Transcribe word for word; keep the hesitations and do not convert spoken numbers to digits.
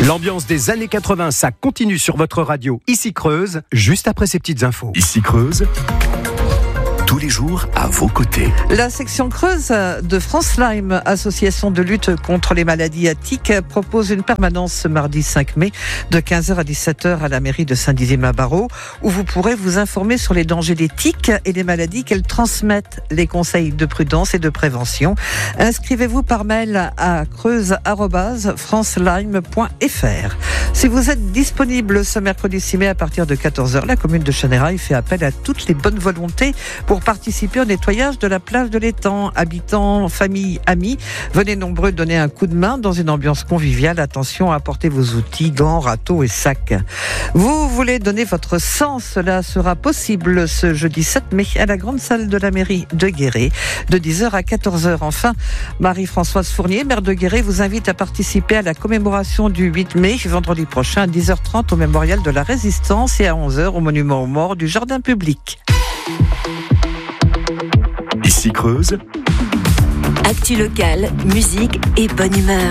L'ambiance des années quatre-vingts, ça continue sur votre radio. Ici Creuse, juste après ces petites infos. Ici Creuse, tous les jours à vos côtés. La section Creuse de France Lyme, association de lutte contre les maladies à tiques, propose une permanence ce mardi cinq mai de quinze heures à dix-sept heures à la mairie de Saint-Dizier-Mabarot, où vous pourrez vous informer sur les dangers des tiques et les maladies qu'elles transmettent, les conseils de prudence et de prévention. Inscrivez-vous par mail à creuse arobase francelyme point f r. Si vous êtes disponible ce mercredi six mai à partir de quatorze heures, la commune de Cheneraille fait appel à toutes les bonnes volontés pour participer au nettoyage de la plage de l'étang. Habitants, familles, amis, venez nombreux donner un coup de main dans une ambiance conviviale. Attention à apporter vos outils, gants, râteaux et sacs. Vous voulez donner votre sang? Cela sera possible ce jeudi sept mai à la grande salle de la mairie de Guéret, de dix heures à quatorze heures. Enfin, Marie-Françoise Fournier, maire de Guéret, vous invite à participer à la commémoration du huit mai, vendredi prochain à dix heures trente au mémorial de la Résistance et à onze heures au monument aux morts du jardin public. Ici Creuse, actu locale, musique et bonne humeur.